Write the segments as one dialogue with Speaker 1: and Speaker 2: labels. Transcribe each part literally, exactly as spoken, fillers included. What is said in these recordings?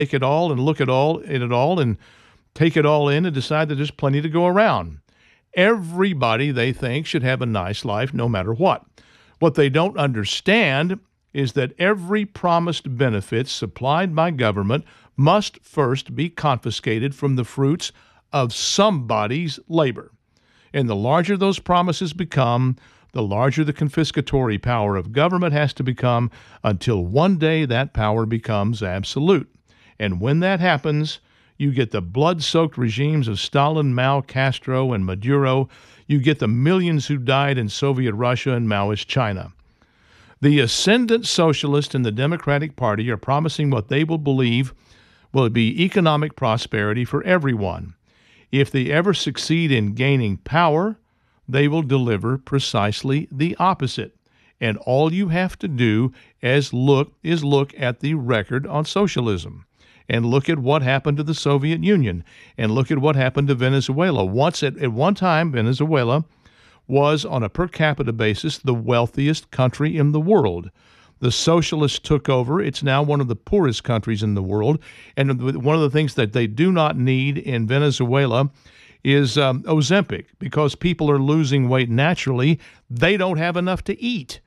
Speaker 1: take it all and look at all at it all and take it all in and decide that there's plenty to go around. Everybody, they think, should have a nice life no matter what. What they don't understand is that every promised benefit supplied by government must first be confiscated from the fruits of somebody's labor. And the larger those promises become, the larger the confiscatory power of government has to become, until one day that power becomes absolute. And when that happens, you get the blood-soaked regimes of Stalin, Mao, Castro, and Maduro. You get the millions who died in Soviet Russia and Maoist China. The ascendant socialists in the Democratic Party are promising what they will believe will be economic prosperity for everyone. If they ever succeed in gaining power, they will deliver precisely the opposite. And all you have to do is look, is look at the record on socialism. And look at what happened to the Soviet Union, and look at what happened to Venezuela. Once at, at one time, Venezuela was, on a per capita basis, the wealthiest country in the world. The socialists took over. It's now one of the poorest countries in the world. And one of the things that they do not need in Venezuela is um, Ozempic, because people are losing weight naturally. They don't have enough to eat.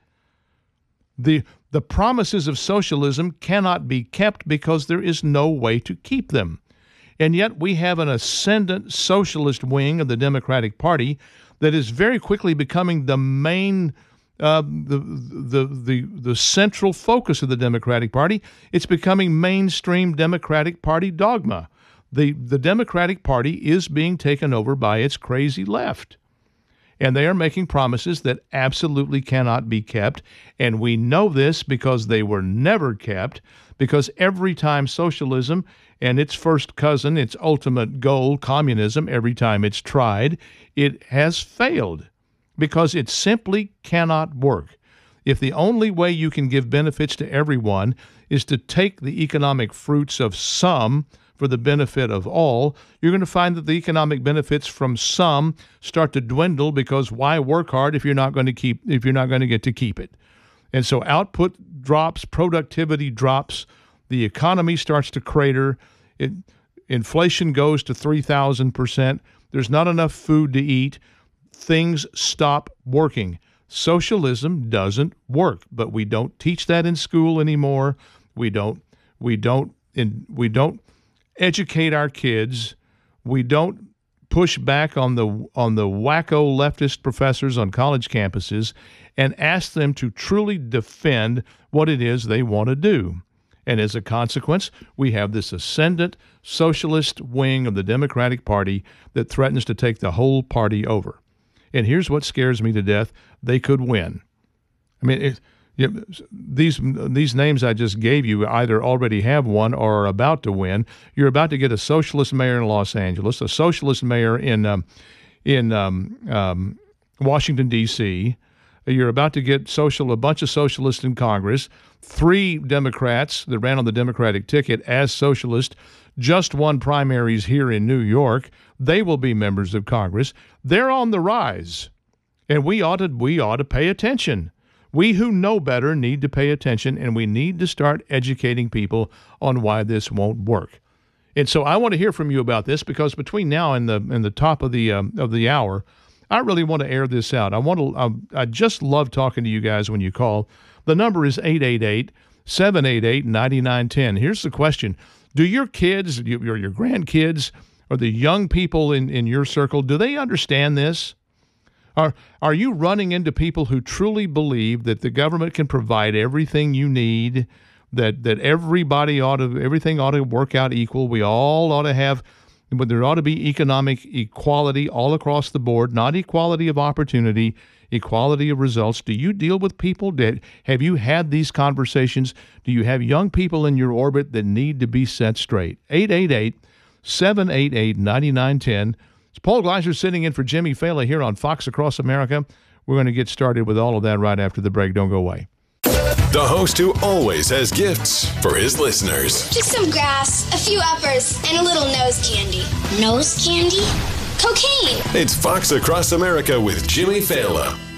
Speaker 1: The The promises of socialism cannot be kept because there is no way to keep them. And yet we have an ascendant socialist wing of the Democratic Party that is very quickly becoming the main, uh, the, the, the, the central focus of the Democratic Party. It's becoming mainstream Democratic Party dogma. The, the Democratic Party is being taken over by its crazy left. And they are making promises that absolutely cannot be kept. And we know this because they were never kept, because every time socialism and its first cousin, its ultimate goal, communism, every time it's tried, it has failed because it simply cannot work. If the only way you can give benefits to everyone is to take the economic fruits of some for the benefit of all, you're going to find that the economic benefits from some start to dwindle, because why work hard if you're not going to keep if you're not going to get to keep it? And so output drops, productivity drops, the economy starts to crater, it, inflation goes to three thousand percent, there's not enough food to eat, things stop working. Socialism doesn't work, but we don't teach that in school anymore. We don't we don't in, we don't educate our kids. We don't push back on the on the wacko leftist professors on college campuses and ask them to truly defend what it is they want to do. And as a consequence, we have this ascendant socialist wing of the Democratic Party that threatens to take the whole party over. And here's what scares me to death. They could win. I mean, it, Yeah, these these names I just gave you either already have won or are about to win. You're about to get a socialist mayor in Los Angeles, a socialist mayor in um, in um, um, Washington, D C You're about to get social a bunch of socialists in Congress. Three Democrats that ran on the Democratic ticket as socialists just won primaries here in New York. They will be members of Congress. They're on the rise, and we ought to we ought to pay attention. We who know better need to pay attention, and we need to start educating people on why this won't work. And so I want to hear from you about this, because between now and the and the top of the um, of the hour, I really want to air this out. I want to. Um, I just love talking to you guys when you call. The number is eight eight eight, seven eight eight, nine nine one zero. Here's the question: do your kids, your your grandkids, or the young people in, in your circle, do they understand this? Are are you running into people who truly believe that the government can provide everything you need, that that everybody ought to, everything ought to work out equal, we all ought to have, but there ought to be economic equality all across the board, not equality of opportunity, equality of results? Do you deal with people that, have you had these conversations? Do you have young people in your orbit that need to be set straight? eight eight eight, seven eight eight, nine nine one zero. It's Paul Gleiser sitting in for Jimmy Fallon here on Fox Across America. We're going to get started with all of that right after the break. Don't go away.
Speaker 2: The host who always has gifts for his listeners.
Speaker 3: Just some grass, a few uppers, and a little nose candy. Nose candy? Cocaine.
Speaker 2: It's Fox Across America with Jimmy Fallon.